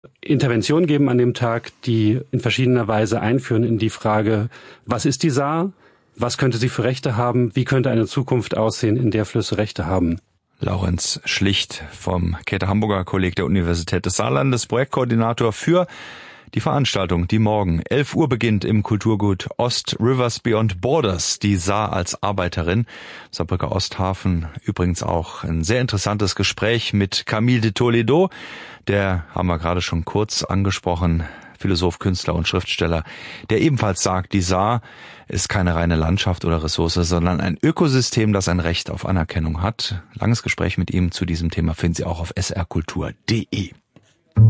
Interventionen geben an dem Tag, die in verschiedener Weise einführen in die Frage, was ist die Saar? Was könnte sie für Rechte haben? Wie könnte eine Zukunft aussehen, in der Flüsse Rechte haben? Laurenz Schlicht vom Käthe-Hamburger Kolleg der Universität des Saarlandes, Projektkoordinator für die Veranstaltung, die morgen 11 Uhr beginnt im Kulturgut Ost Rivers Beyond Borders, die Saar als Arbeiterin. Saarbrücker Osthafen, übrigens auch ein sehr interessantes Gespräch mit Camille de Toledo, der haben wir gerade schon kurz angesprochen, Philosoph, Künstler und Schriftsteller, der ebenfalls sagt, die Saar ist keine reine Landschaft oder Ressource, sondern ein Ökosystem, das ein Recht auf Anerkennung hat. Langes Gespräch mit ihm zu diesem Thema finden Sie auch auf srkultur.de.